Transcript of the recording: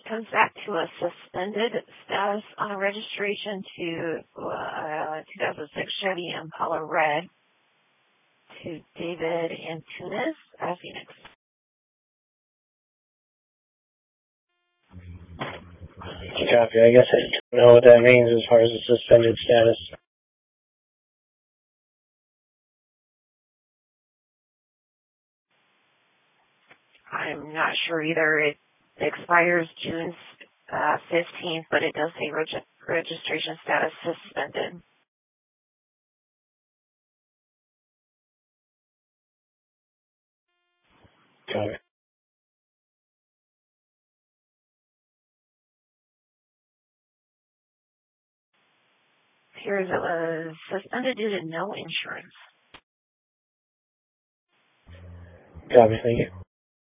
comes back to a suspended status on a registration to 2006 Chevy Impala Red to David Antunes, Phoenix. Copy. I guess I don't know what that means as far as the suspended status. I'm not sure either. It expires June 15th, but it does say registration status suspended. Copy. Appears it was suspended due to no insurance. Copy. Thank you.